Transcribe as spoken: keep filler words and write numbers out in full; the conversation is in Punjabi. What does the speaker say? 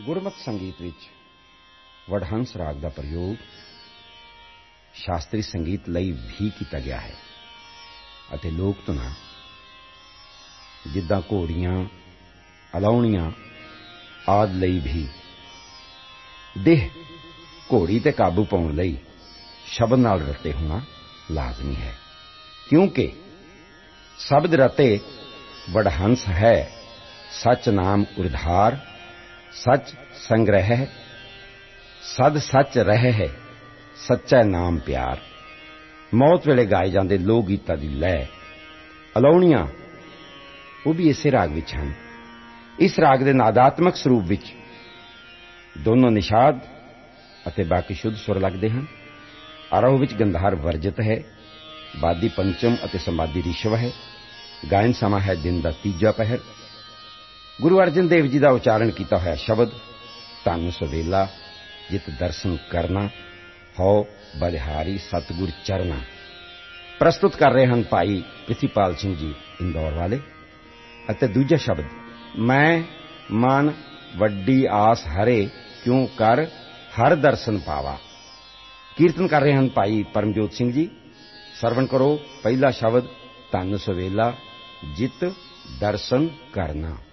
ਗੁਰਮਤਿ ਸੰਗੀਤ ਵਿੱਚ ਵਡਹੰਸ ਰਾਗ ਦਾ ਪ੍ਰਯੋਗ ਸ਼ਾਸਤਰੀ ਸੰਗੀਤ ਲਈ ਵੀ ਕੀਤਾ ਗਿਆ ਹੈ ਅਤੇ ਲੋਕ ਧੁਨਾਂ ਜਿੱਦਾਂ ਘੋੜੀਆਂ, ਅਲਾਹੁਣੀਆਂ ਆਦਿ ਲਈ ਵੀ। ਦੇਹ ਘੋੜੀ ਤੇ ਕਾਬੂ ਪਾਉਣ ਲਈ ਸ਼ਬਦ ਨਾਲ ਰਤੇ ਹੋਣਾ ਲਾਜ਼ਮੀ ਹੈ, ਕਿਉਂਕਿ ਸ਼ਬਦ ਰਤੇ ਵਡਹੰਸ ਹੈ। ਸਚ ਨਾਮ ਉਰਧਾਰ, ਸਚ ਸੰਗ੍ਰਹਿ, ਸਦ ਸੱਚ ਰਹਿ ਹੈ, ਸੱਚਾ ਨਾਮ ਪਿਆਰ। ਮੌਤ ਵੇਲੇ ਗਾਏ ਜਾਂਦੇ ਲੋਕ ਗੀਤਾਂ ਦੀ ਲੈਅ ਅਲਾਹੁਣੀਆਂ ਉਹ ਵੀ ਇਸੇ ਰਾਗ ਵਿੱਚ ਹਨ। ਇਸ ਰਾਗ ਦੇ ਨਾਦਾਤਮਕ ਸਰੂਪ ਵਿੱਚ ਦੋਨੋਂ ਨਿਸ਼ਾਦ ਅਤੇ ਬਾਕੀ ਸ਼ੁੱਧ ਸੁਰ ਲੱਗਦੇ ਹਨ। ਆਰੋਹ ਵਿੱਚ ਗੰਧਾਰ ਵਰਜਿਤ ਹੈ, ਬਾਦੀ ਪੰਚਮ ਅਤੇ ਸੰਵਾਦੀ ਰਿਸ਼ਵ ਹੈ। ਗਾਇਨ ਸਮਾਂ ਹੈ ਦਿਨ ਦਾ ਤੀਜਾ ਪਹਿਰ। ਗੁਰੂ ਅਰਜਨ ਦੇਵ ਜੀ ਦਾ ਉਚਾਰਨ ਕੀਤਾ ਹੋਇਆ ਸ਼ਬਦ ਧੰਨ ਸਵੇਲਾ ਜਿਤ ਦਰਸ਼ਨ ਕਰਨਾ, ਹਉ ਬਲਿਹਾਰੀ ਸਤਿਗੁਰ ਚਰਨਾ। ਪ੍ਰਸਤੁਤ ਕਰ ਰਹੇ ਹਨ ਭਾਈ ਪ੍ਰਿਥੀਪਾਲ ਸਿੰਘ ਜੀ ਇੰਦੌਰ ਵਾਲੇ। ਅਤੇ ਦੂਜਾ ਸ਼ਬਦ ਮੈਂ ਮਨ ਵੱਡੀ ਆਸ ਹਰੇ, ਕਿਉਂ ਕਰ ਹਰ ਦਰਸ਼ਨ ਪਾਵਾ। ਕੀਰਤਨ ਕਰ ਰਹੇ ਹਨ ਭਾਈ ਪਰਮਜੋਤ ਸਿੰਘ ਜੀ। ਸਰਵਣ ਕਰੋ ਪਹਿਲਾ ਸ਼ਬਦ ਧੰਨ ਸਵੇਲਾ ਜਿਤ ਦਰਸ਼ਨ ਕਰਨਾ।